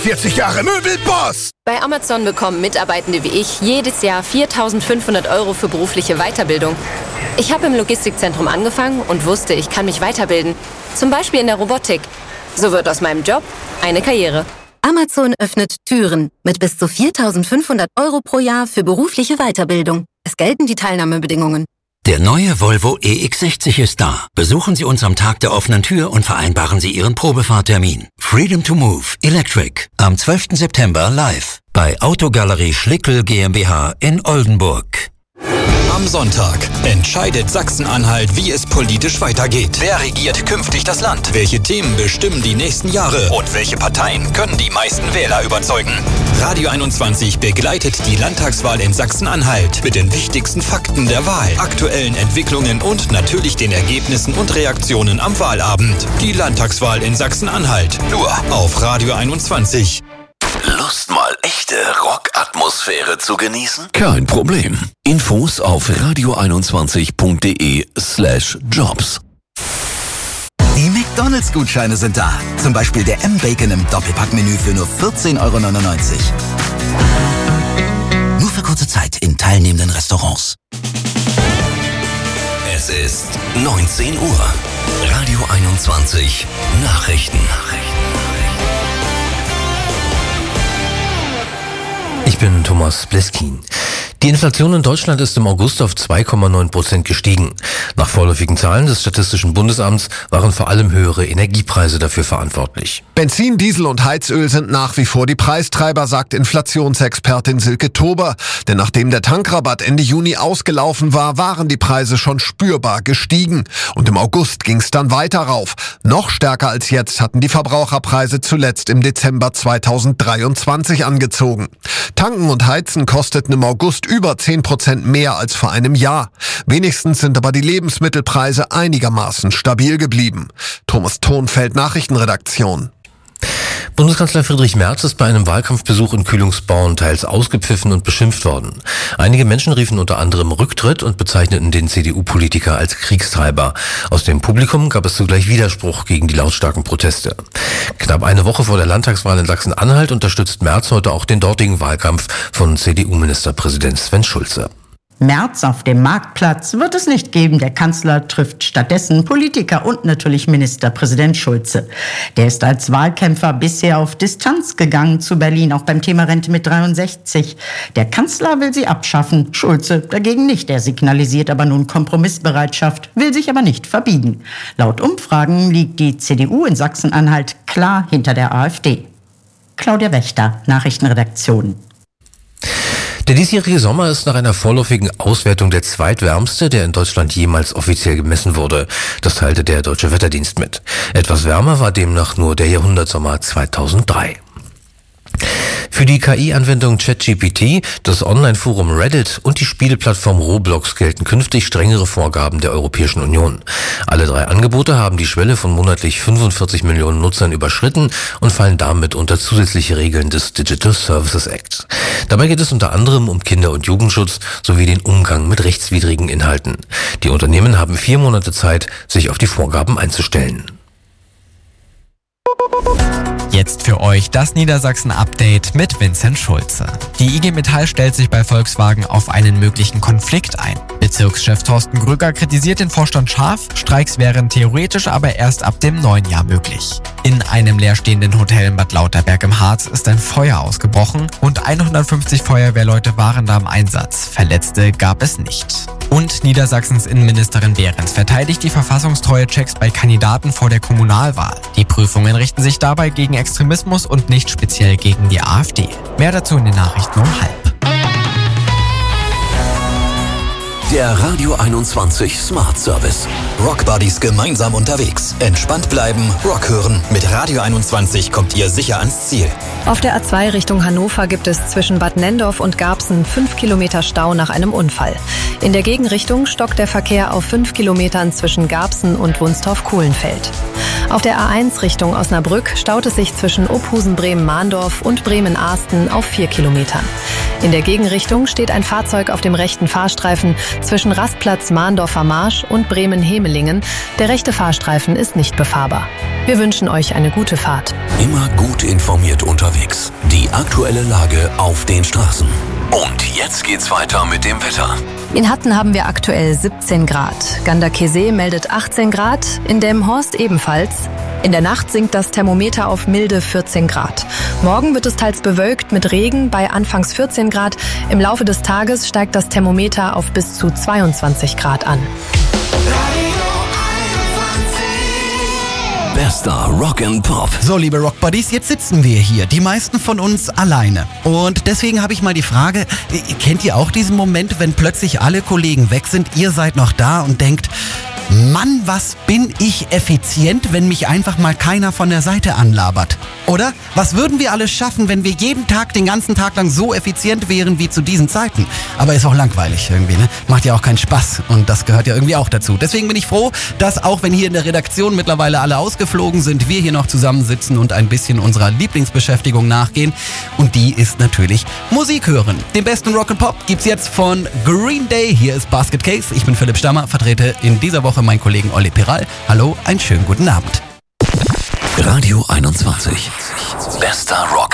40 Jahre Möbelboss! Bei Amazon bekommen Mitarbeitende wie ich jedes Jahr 4.500 € für berufliche Weiterbildung. Ich habe im Logistikzentrum angefangen und wusste, ich kann mich weiterbilden. Zum Beispiel in der Robotik. So wird aus meinem Job eine Karriere. Amazon öffnet Türen mit bis zu 4.500 € pro Jahr für berufliche Weiterbildung. Es gelten die Teilnahmebedingungen. Der neue Volvo EX60 ist da. Besuchen Sie uns am Tag der offenen Tür und vereinbaren Sie Ihren Probefahrtermin. Freedom to Move Electric am 12. September live bei Autogalerie Schlickel GmbH in Oldenburg. Am Sonntag entscheidet Sachsen-Anhalt, wie es politisch weitergeht. Wer regiert künftig das Land? Welche Themen bestimmen die nächsten Jahre? Und welche Parteien können die meisten Wähler überzeugen? Radio 21 begleitet die Landtagswahl in Sachsen-Anhalt mit den wichtigsten Fakten der Wahl, aktuellen Entwicklungen und natürlich den Ergebnissen und Reaktionen am Wahlabend. Die Landtagswahl in Sachsen-Anhalt. Nur auf Radio 21. Lust mal echte Rockatmosphäre zu genießen? Kein Problem. Infos auf radio21.de/jobs. Die McDonalds-Gutscheine sind da. Zum Beispiel der M-Bacon im Doppelpackmenü für nur 14,99 €. Nur für kurze Zeit in teilnehmenden Restaurants. Es ist 19 Uhr. Radio 21 Nachrichten. Ich bin Thomas Bleskin. Die Inflation in Deutschland ist im August auf 2,9% gestiegen. Nach vorläufigen Zahlen des Statistischen Bundesamts waren vor allem höhere Energiepreise dafür verantwortlich. Benzin, Diesel und Heizöl sind nach wie vor die Preistreiber, sagt Inflationsexpertin Silke Tober. Denn nachdem der Tankrabatt Ende Juni ausgelaufen war, waren die Preise schon spürbar gestiegen. Und im August ging es dann weiter rauf. Noch stärker als jetzt hatten die Verbraucherpreise zuletzt im Dezember 2023 angezogen. Tanken und Heizen kosteten im August über 10% mehr als vor einem Jahr. Wenigstens sind aber die Lebensmittelpreise einigermaßen stabil geblieben. Thomas Thonfeld, Nachrichtenredaktion. Bundeskanzler Friedrich Merz ist bei einem Wahlkampfbesuch in Kühlungsborn teils ausgepfiffen und beschimpft worden. Einige Menschen riefen unter anderem Rücktritt und bezeichneten den CDU-Politiker als Kriegstreiber. Aus dem Publikum gab es zugleich Widerspruch gegen die lautstarken Proteste. Knapp eine Woche vor der Landtagswahl in Sachsen-Anhalt unterstützt Merz heute auch den dortigen Wahlkampf von CDU-Ministerpräsident Sven Schulze. Merz auf dem Marktplatz wird es nicht geben. Der Kanzler trifft stattdessen Politiker und natürlich Ministerpräsident Schulze. Der ist als Wahlkämpfer bisher auf Distanz gegangen zu Berlin, auch beim Thema Rente mit 63. Der Kanzler will sie abschaffen, Schulze dagegen nicht. Er signalisiert aber nun Kompromissbereitschaft, will sich aber nicht verbiegen. Laut Umfragen liegt die CDU in Sachsen-Anhalt klar hinter der AfD. Claudia Wächter, Nachrichtenredaktion. Der diesjährige Sommer ist nach einer vorläufigen Auswertung der zweitwärmste, der in Deutschland jemals offiziell gemessen wurde. Das teilte der Deutsche Wetterdienst mit. Etwas wärmer war demnach nur der Jahrhundertsommer 2003. Für die KI-Anwendung ChatGPT, das Online-Forum Reddit und die Spieleplattform Roblox gelten künftig strengere Vorgaben der Europäischen Union. Alle drei Angebote haben die Schwelle von monatlich 45 Millionen Nutzern überschritten und fallen damit unter zusätzliche Regeln des Digital Services Act. Dabei geht es unter anderem um Kinder- und Jugendschutz sowie den Umgang mit rechtswidrigen Inhalten. Die Unternehmen haben 4 Monate Zeit, sich auf die Vorgaben einzustellen. Jetzt für euch das Niedersachsen-Update mit Vincent Schulze. Die IG Metall stellt sich bei Volkswagen auf einen möglichen Konflikt ein. Bezirkschef Thorsten Grücker kritisiert den Vorstand scharf, Streiks wären theoretisch aber erst ab dem neuen Jahr möglich. In einem leerstehenden Hotel in Bad Lauterberg im Harz ist ein Feuer ausgebrochen und 150 Feuerwehrleute waren da im Einsatz. Verletzte gab es nicht. Und Niedersachsens Innenministerin Behrens verteidigt die verfassungstreue Checks bei Kandidaten vor der Kommunalwahl. Die Prüfungen richten sich dabei gegen Extremismus und nicht speziell gegen die AfD. Mehr dazu in den Nachrichten um 12:30. Der Radio 21 Smart Service. Rockbuddies gemeinsam unterwegs. Entspannt bleiben, Rock hören. Mit Radio 21 kommt ihr sicher ans Ziel. Auf der A2 Richtung Hannover gibt es zwischen Bad Nendorf und Garbsen 5 Kilometer Stau nach einem Unfall. In der Gegenrichtung stockt der Verkehr auf 5 Kilometern zwischen Garbsen und Wunstorf-Kohlenfeld. Auf der A1 Richtung Osnabrück staut es sich zwischen Ophusen-Bremen-Mahndorf und Bremen-Ahsten auf 4 Kilometern. In der Gegenrichtung steht ein Fahrzeug auf dem rechten Fahrstreifen zwischen Rastplatz Mahndorfer Marsch und Bremen-Hemelingen. Der rechte Fahrstreifen ist nicht befahrbar. Wir wünschen euch eine gute Fahrt. Immer gut informiert unterwegs. Die aktuelle Lage auf den Straßen. Und jetzt geht's weiter mit dem Wetter. In Hatten haben wir aktuell 17 Grad. Ganderkesee meldet 18 Grad, in Delmenhorst ebenfalls. In der Nacht sinkt das Thermometer auf milde 14 Grad. Morgen wird es teils bewölkt mit Regen bei anfangs 14 Grad. Im Laufe des Tages steigt das Thermometer auf bis zu 22 Grad an. Bester Rock and Pop. So, liebe Rock-Buddies, jetzt sitzen wir hier, die meisten von uns alleine. Und deswegen habe ich mal die Frage, kennt ihr auch diesen Moment, wenn plötzlich alle Kollegen weg sind, ihr seid noch da und denkt, Mann, was bin ich effizient, wenn mich einfach mal keiner von der Seite anlabert? Oder? Was würden wir alles schaffen, wenn wir jeden Tag, den ganzen Tag lang so effizient wären wie zu diesen Zeiten? Aber ist auch langweilig irgendwie, ne? Macht ja auch keinen Spaß und das gehört ja irgendwie auch dazu. Deswegen bin ich froh, dass auch wenn hier in der Redaktion mittlerweile alle ausgeflogen sind, wir hier noch zusammensitzen und ein bisschen unserer Lieblingsbeschäftigung nachgehen. Und die ist natürlich Musik hören. Den besten Rock and Pop gibt's jetzt von Green Day. Hier ist Basket Case. Ich bin Philipp Stammer, vertrete in dieser Woche meinen Kollegen Olli Peral. Hallo, einen schönen guten Abend. Radio 21. Bester Rock